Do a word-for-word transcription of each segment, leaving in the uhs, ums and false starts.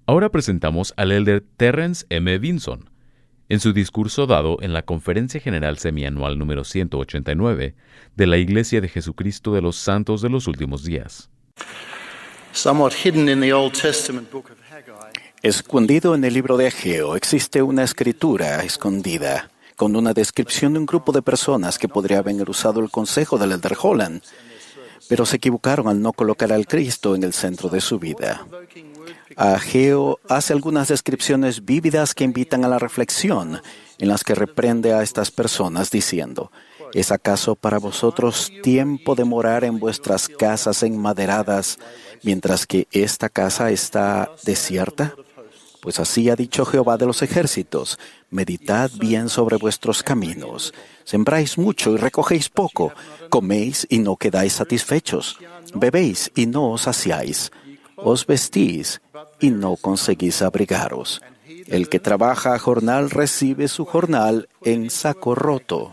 Ahora presentamos al elder Terrence M. Vinson, en su discurso dado en la Conferencia General Semianual número ciento ochenta y nueve de la Iglesia de Jesucristo de los Santos de los Últimos Días. Escondido en el libro de Ageo existe una escritura escondida con una descripción de un grupo de personas que podría haber usado el consejo del elder Holland, pero se equivocaron al no colocar al Cristo en el centro de su vida. Ageo hace algunas descripciones vívidas que invitan a la reflexión, en las que reprende a estas personas diciendo: ¿es acaso para vosotros tiempo de morar en vuestras casas enmaderadas, mientras que esta casa está desierta? Pues así ha dicho Jehová de los ejércitos: meditad bien sobre vuestros caminos. Sembráis mucho y recogéis poco, coméis y no quedáis satisfechos, bebéis y no os saciáis, os vestís y no conseguís abrigaros. El que trabaja a jornal recibe su jornal en saco roto.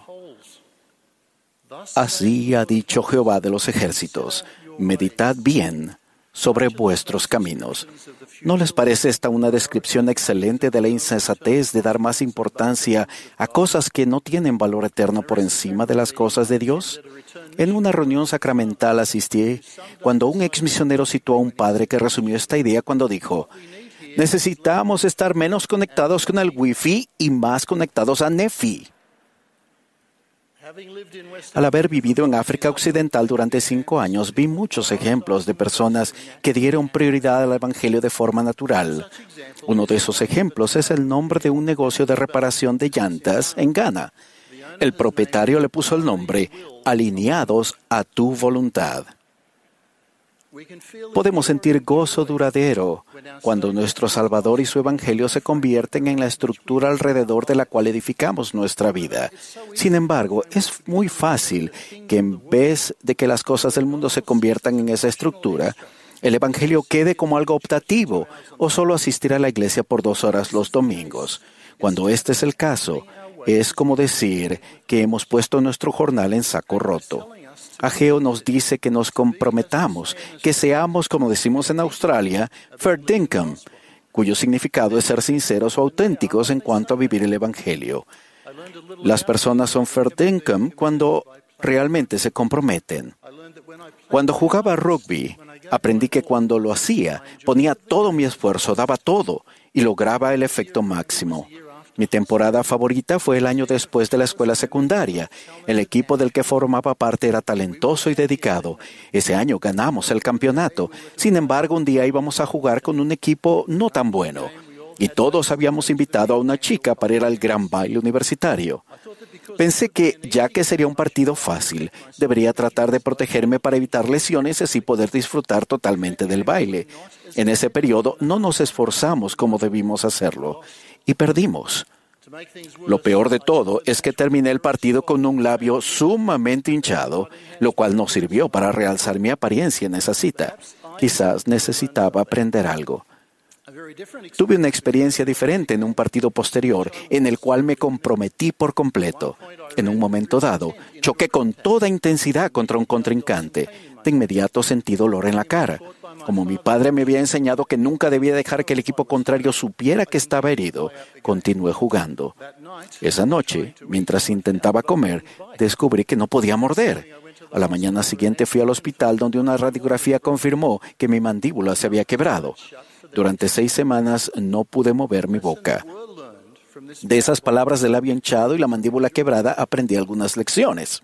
Así ha dicho Jehová de los ejércitos: meditad bien sobre vuestros caminos. ¿No les parece esta una descripción excelente de la insensatez de dar más importancia a cosas que no tienen valor eterno por encima de las cosas de Dios? En una reunión sacramental asistí cuando un ex misionero citó a un padre que resumió esta idea cuando dijo: necesitamos estar menos conectados con el Wi-Fi y más conectados a Nefi. Al haber vivido en África Occidental durante cinco años, vi muchos ejemplos de personas que dieron prioridad al Evangelio de forma natural. Uno de esos ejemplos es el nombre de un negocio de reparación de llantas en Ghana. El propietario le puso el nombre Alineados a tu voluntad. Podemos sentir gozo duradero cuando nuestro Salvador y su Evangelio se convierten en la estructura alrededor de la cual edificamos nuestra vida. Sin embargo, es muy fácil que en vez de que las cosas del mundo se conviertan en esa estructura, el Evangelio quede como algo optativo o solo asistir a la iglesia por dos horas los domingos. Cuando este es el caso, es como decir que hemos puesto nuestro jornal en saco roto. Ageo nos dice que nos comprometamos, que seamos, como decimos en Australia, fair dinkum, cuyo significado es ser sinceros o auténticos en cuanto a vivir el Evangelio. Las personas son fair dinkum cuando realmente se comprometen. Cuando jugaba rugby, aprendí que cuando lo hacía, ponía todo mi esfuerzo, daba todo y lograba el efecto máximo. Mi temporada favorita fue el año después de la escuela secundaria. El equipo del que formaba parte era talentoso y dedicado. Ese año ganamos el campeonato. Sin embargo, un día íbamos a jugar con un equipo no tan bueno. Y todos habíamos invitado a una chica para ir al gran baile universitario. Pensé que, ya que sería un partido fácil, debería tratar de protegerme para evitar lesiones y así poder disfrutar totalmente del baile. En ese periodo no nos esforzamos como debimos hacerlo. Y perdimos. Lo peor de todo es que terminé el partido con un labio sumamente hinchado, lo cual no sirvió para realzar mi apariencia en esa cita. Quizás necesitaba aprender algo. Tuve una experiencia diferente en un partido posterior, en el cual me comprometí por completo. En un momento dado, choqué con toda intensidad contra un contrincante. De inmediato sentí dolor en la cara. Como mi padre me había enseñado que nunca debía dejar que el equipo contrario supiera que estaba herido, continué jugando. Esa noche, mientras intentaba comer, descubrí que no podía morder. A la mañana siguiente fui al hospital donde una radiografía confirmó que mi mandíbula se había quebrado. Durante seis semanas no pude mover mi boca. De esas palabras del labio hinchado y la mandíbula quebrada aprendí algunas lecciones.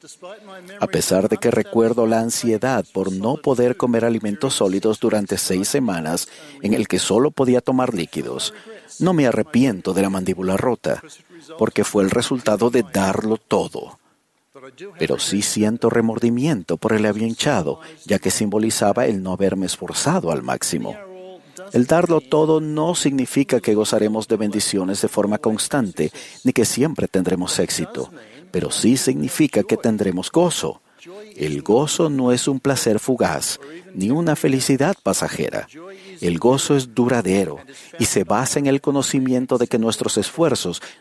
A pesar de que recuerdo la ansiedad por no poder comer alimentos sólidos durante seis semanas en el que solo podía tomar líquidos, no me arrepiento de la mandíbula rota, porque fue el resultado de darlo todo. Pero sí siento remordimiento por el labio hinchado, ya que simbolizaba el no haberme esforzado al máximo. El darlo todo no significa que gozaremos de bendiciones de forma constante, ni que siempre tendremos éxito, pero sí significa que tendremos gozo. El gozo no es un placer fugaz, ni una felicidad pasajera. El gozo es duradero y se basa en el conocimiento de que nuestros esfuerzos